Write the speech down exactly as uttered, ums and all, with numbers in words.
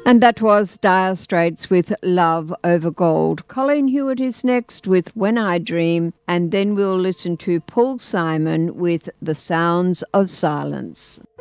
And that was Dire Straits with Love Over Gold. Colleen Hewitt is next with When I Dream, and then we'll listen to Paul Simon with The Sounds of Silence.